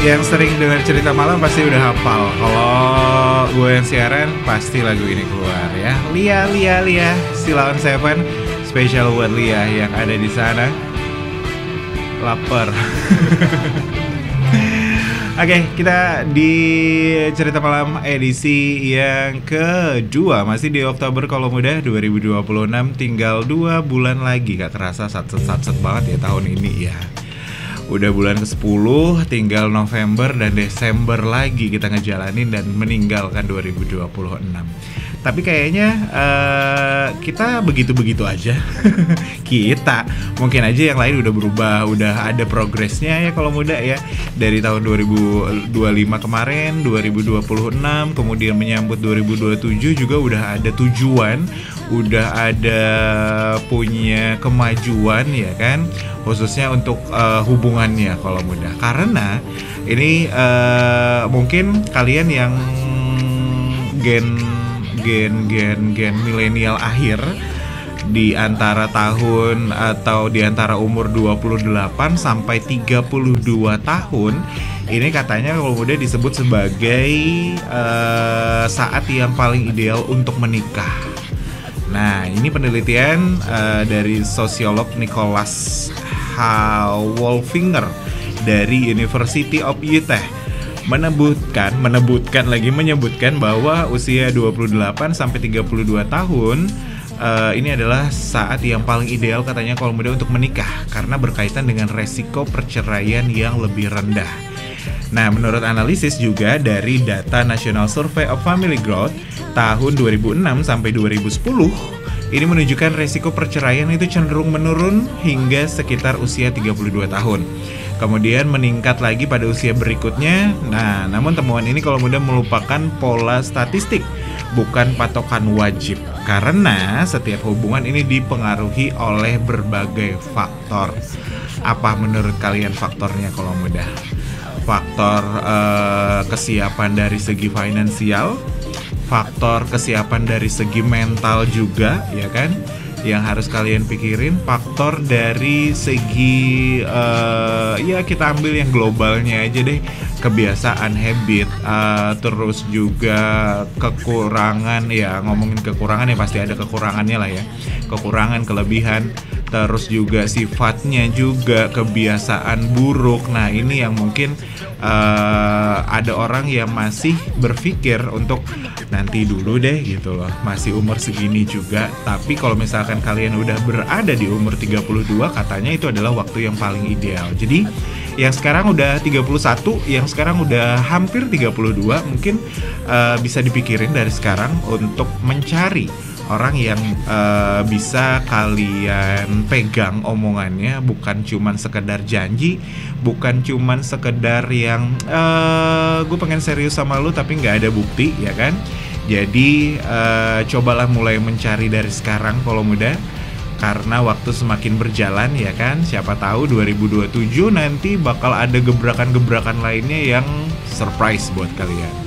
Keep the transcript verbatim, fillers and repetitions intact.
Yang sering dengar cerita malam pasti udah hafal. Kalau gue yang siaran pasti lagu ini keluar ya. Lia, Lia, Lia, Silaon Seven, spesial buat Lia yang ada di sana. Laper. Oke, okay, kita di cerita malam edisi yang kedua, masih di Oktober kalau muda dua ribu dua puluh enam, tinggal dua bulan lagi. Gak terasa satset-satset banget ya tahun ini ya. Udah bulan ke sepuluh, tinggal November dan Desember lagi kita ngejalanin dan meninggalkan dua ribu dua puluh enam. Tapi kayaknya uh, kita begitu-begitu aja. Kita, mungkin aja yang lain udah berubah, udah ada progresnya ya kalau muda ya. Dari tahun dua ribu dua puluh lima kemarin, dua ribu dua puluh enam, kemudian menyambut dua ribu dua puluh tujuh juga udah ada tujuan, udah ada punya kemajuan ya kan. Khususnya untuk uh, hubungannya kalau muda. Karena ini uh, mungkin kalian yang gen gen gen gen milenial akhir di antara tahun atau di antara umur dua puluh delapan sampai tiga puluh dua tahun, ini katanya kalau muda disebut sebagai uh, saat yang paling ideal untuk menikah. Nah, ini penelitian uh, dari sosiolog Nicholas H. Wolfinger dari University of Utah menebutkan, menebutkan lagi menyebutkan bahwa usia dua puluh delapan sampai tiga puluh dua tahun uh, ini adalah saat yang paling ideal katanya kalau muda untuk menikah karena berkaitan dengan resiko perceraian yang lebih rendah. Nah, menurut analisis juga dari data National Survey of Family Growth tahun dua ribu enam sampai dua ribu sepuluh, ini menunjukkan resiko perceraian itu cenderung menurun hingga sekitar usia tiga puluh dua tahun. Kemudian meningkat lagi pada usia berikutnya. Nah, namun temuan ini kalau mudah merupakan pola statistik, bukan patokan wajib. Karena setiap hubungan ini dipengaruhi oleh berbagai faktor. Apa menurut kalian faktornya kalau mudah? Faktor eh, kesiapan dari segi finansial, faktor kesiapan dari segi mental juga, ya kan? Yang harus kalian pikirin, faktor dari segi uh, ya kita ambil yang globalnya aja deh, kebiasaan, habit, uh, terus juga kekurangan. Ya ngomongin kekurangan ya pasti ada kekurangannya lah ya, kekurangan, kelebihan, terus juga sifatnya juga, kebiasaan buruk. Nah ini yang mungkin uh, ada orang yang masih berpikir untuk nanti dulu deh gitu loh, masih umur segini juga. Tapi kalau misalkan kalian udah berada di umur tiga puluh dua, katanya itu adalah waktu yang paling ideal. Jadi yang sekarang udah tiga puluh satu, yang sekarang udah hampir tiga puluh dua, mungkin uh, bisa dipikirin dari sekarang untuk mencari orang yang uh, bisa kalian pegang omongannya, bukan cuman sekedar janji, bukan cuman sekedar yang uh, gue pengen serius sama lu tapi nggak ada bukti, ya kan? Jadi uh, cobalah mulai mencari dari sekarang kalau muda, karena waktu semakin berjalan ya kan, siapa tahu dua ribu dua puluh tujuh nanti bakal ada gebrakan-gebrakan lainnya yang surprise buat kalian.